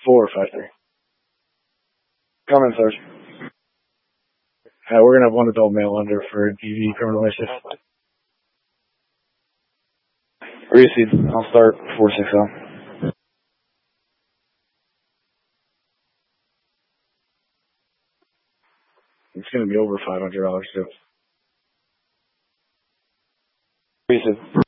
453. Come in, Sarge. We're gonna have one adult male under for DV criminal mischief. Reseed. I'll start 460. It's gonna be over $500 too. Reseed.